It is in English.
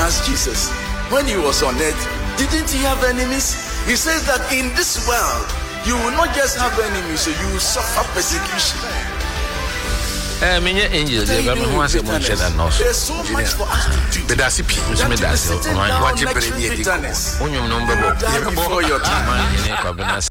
asked Jesus, when he was on earth, didn't he have enemies? He says that in this world, you will not just have enemies, so you will suffer persecution. Many angels, they have been once a month and also. There's so much for us to do. But that's a pity. What you before your time.